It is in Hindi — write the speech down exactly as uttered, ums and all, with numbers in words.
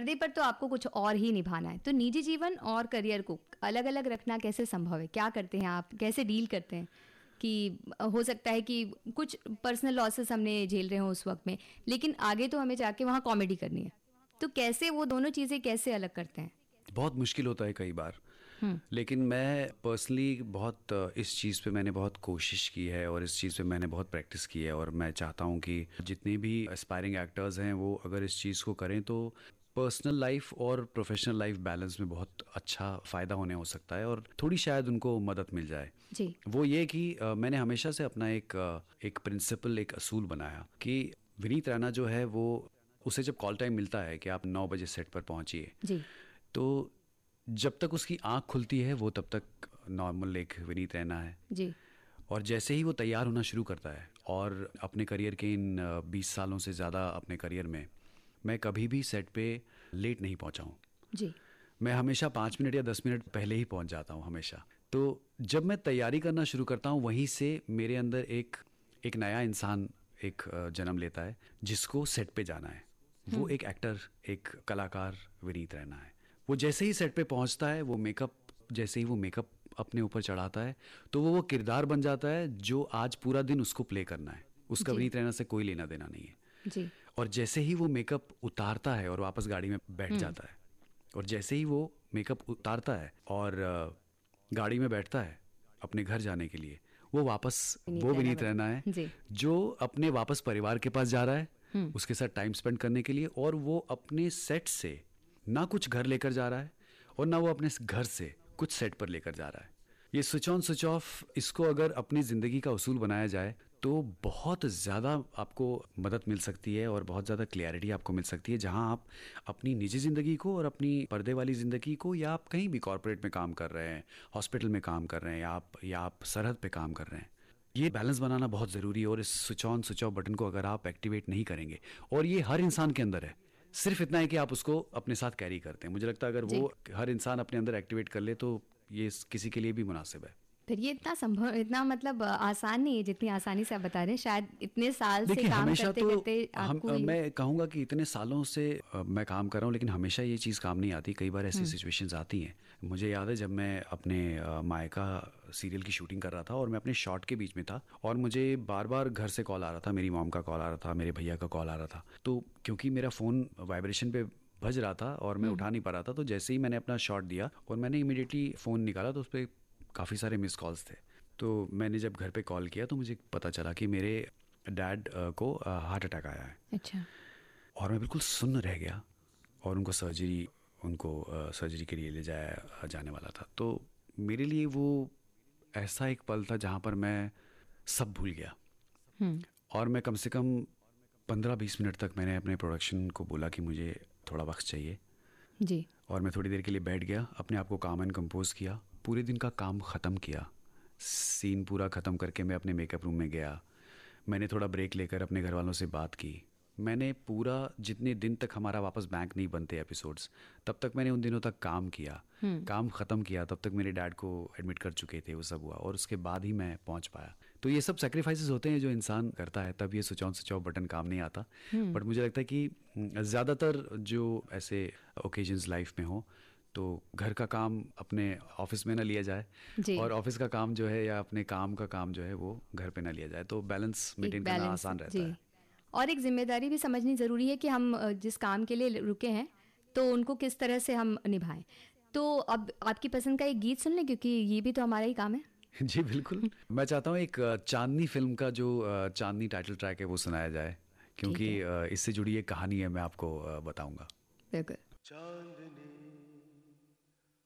पर्दे पर तो आपको कुछ और ही निभाना है, तो निजी जीवन और करियर को अलग अलग रखना कैसे संभव है? क्या करते हैं आप, कैसे डील करते हैं? कि हो सकता है कि कुछ पर्सनल लॉसेस हमने झेल रहे हो उस वक्त में, लेकिन आगे तो हमें जाके वहाँ कॉमेडी करनी है, तो कैसे वो दोनों चीज़ें कैसे अलग करते हैं? बहुत मुश्किल होता है कई बार, लेकिन मैं पर्सनली बहुत इस चीज़ पे मैंने बहुत कोशिश की है और इस चीज़ पे मैंने बहुत प्रैक्टिस की है, और मैं चाहता हूँ कि जितने भी एस्पायरिंग एक्टर्स हैं वो अगर इस चीज़ को करें तो पर्सनल लाइफ और प्रोफेशनल लाइफ बैलेंस में बहुत अच्छा फ़ायदा होने हो सकता है, और थोड़ी शायद उनको मदद मिल जाए जी। वो ये कि आ, मैंने हमेशा से अपना एक एक प्रिंसिपल, एक असूल बनाया कि विनीत रैना जो है वो, उसे जब कॉल टाइम मिलता है कि आप नौ बजे सेट पर पहुँचिए, जी। तो जब तक उसकी आंख खुलती है वो तब तक नॉर्मल एक विनीत रैना है जी। और जैसे ही वो तैयार होना शुरू करता है, और अपने करियर के इन बीस सालों से ज़्यादा अपने करियर में मैं कभी भी सेट पे लेट नहीं पहुंचा हूँ जी। मैं हमेशा पाँच मिनट या दस मिनट पहले ही पहुंच जाता हूँ हमेशा। तो जब मैं तैयारी करना शुरू करता हूँ वहीं से मेरे अंदर एक एक नया इंसान एक जन्म लेता है जिसको सेट पे जाना है। वो एक एक्टर, एक कलाकार विनीत रैना है। वो जैसे ही सेट पे पहुंचता है, वो मेकअप जैसे ही वो मेकअप अपने ऊपर चढ़ाता है तो वो वो किरदार बन जाता है जो आज पूरा दिन उसको प्ले करना है। उसका विनीत रैना से कोई लेना देना नहीं है जी। और जैसे ही वो मेकअप उतारता है और वापस गाड़ी में बैठ जाता है, और जैसे ही वो मेकअप उतारता है और गाड़ी में बैठता है अपने घर जाने के लिए, वो वापस वो विनीत रैना है जो अपने वापस परिवार के पास जा रहा है, उसके साथ टाइम स्पेंड करने के लिए, और वो अपने सेट से ना कुछ घर लेकर जा रहा है और ना वो अपने घर से कुछ सेट पर लेकर जा रहा है। ये स्विच ऑन स्विच ऑफ, इसको अगर अपनी ज़िंदगी का उसूल बनाया जाए तो बहुत ज़्यादा आपको मदद मिल सकती है और बहुत ज़्यादा क्लैरिटी आपको मिल सकती है, जहां आप अपनी निजी ज़िंदगी को और अपनी पर्दे वाली ज़िंदगी को, या आप कहीं भी कॉर्पोरेट में काम कर रहे हैं, हॉस्पिटल में काम कर रहे हैं, या आप या आप सरहद पे काम कर रहे हैं, ये बैलेंस बनाना बहुत ज़रूरी है। और इस switch on switch off button को अगर आप एक्टिवेट नहीं करेंगे, और ये हर इंसान के अंदर है, सिर्फ इतना है कि आप उसको अपने साथ कैरी करते हैं। मुझे लगता है अगर वो हर इंसान अपने अंदर एक्टिवेट कर ले तो ये किसी के लिए भी मुनासिब है। फिर ये इतना संभव, इतना मतलब आसान नहीं है जितनी आसानी से आप बता रहे हैं। शायद इतने साल से काम करते तो करते आपको हम, मैं कहूँगा कि इतने सालों से मैं काम कर रहा हूँ, लेकिन हमेशा ये चीज़ काम नहीं आती। कई बार ऐसी सिचुएशंस आती हैं। मुझे याद है जब मैं अपने मायका सीरियल की शूटिंग कर रहा था और मैं अपने शॉट के बीच में था, और मुझे बार बार घर से कॉल आ रहा था, मेरी मॉम का कॉल आ रहा था, मेरे भैया का कॉल आ रहा था। तो क्योंकि मेरा फ़ोन वाइब्रेशन पे बज रहा था और मैं उठा नहीं पा रहा था, तो जैसे ही मैंने अपना शॉट दिया और मैंने इमीडिएटली फ़ोन निकाला तो उस पर काफ़ी सारे मिस कॉल्स थे। तो मैंने जब घर पे कॉल किया तो मुझे पता चला कि मेरे डैड को हार्ट अटैक आया है। अच्छा। और मैं बिल्कुल सुन्न रह गया, और उनको सर्जरी उनको सर्जरी के लिए ले जाया जाने वाला था। तो मेरे लिए वो ऐसा एक पल था जहाँ पर मैं सब भूल गया, और मैं कम से कम पंद्रह बीस मिनट तक मैंने अपने प्रोडक्शन को बोला कि मुझे थोड़ा वक्त चाहिए जी। और मैं थोड़ी देर के लिए बैठ गया, अपने आप को काम एंड कंपोज किया, पूरे दिन का काम ख़त्म किया, सीन पूरा ख़त्म करके मैं अपने मेकअप रूम में गया। मैंने थोड़ा ब्रेक लेकर अपने घर वालों से बात की। मैंने पूरा, जितने दिन तक हमारा वापस बैंक नहीं बनते एपिसोड्स, तब तक मैंने उन दिनों तक काम किया, काम ख़त्म किया। तब तक मेरे डैड को एडमिट कर चुके थे, वो सब हुआ, और उसके बाद ही मैं पहुंच पाया। तो ये सब सेक्रीफाइसेस होते हैं जो इंसान करता है, तब ये switch on switch off button काम नहीं आता। बट मुझे लगता है कि ज़्यादातर जो ऐसे ओकेजन्स लाइफ में हो तो घर का काम अपने ऑफिस में ना लिया जाए, और ऑफिस का काम जो है या अपने काम का काम जो है वो घर पे ना लिया जाए, तो बैलेंस मेंटेन करना आसान रहता है। और एक जिम्मेदारी भी समझनी ज़रूरी है कि हम जिस काम के लिए रुके हैं तो उनको किस तरह से हम निभाएं। तो अब आपकी पसंद का एक गीत सुन लें, क्योंकि ये भी तो हमारा ही काम है। जी बिल्कुल। मैं चाहता हूँ एक चांदनी फिल्म का जो चांदनी टाइटल ट्रैक है वो सुनाया जाए, क्योंकि इससे जुड़ी एक कहानी है, मैं आपको बताऊंगा। बिल्कुल। चांदनी